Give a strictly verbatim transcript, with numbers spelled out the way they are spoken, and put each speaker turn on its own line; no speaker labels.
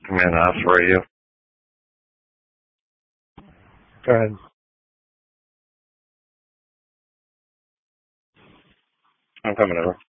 I'm in uh, for you. Go ahead. I'm coming over.